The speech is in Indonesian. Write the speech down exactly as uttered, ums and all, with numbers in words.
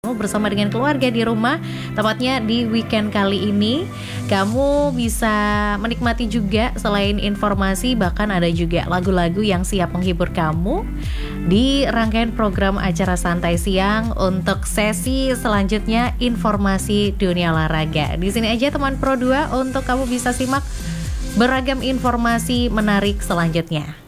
bersama dengan keluarga di rumah, tepatnya di weekend kali ini. Kamu bisa menikmati juga selain informasi, bahkan ada juga lagu-lagu yang siap menghibur kamu di rangkaian program acara Santai Siang. Untuk sesi selanjutnya, informasi dunia olahraga. Di sini aja teman Pro dua untuk kamu bisa simak beragam informasi menarik selanjutnya.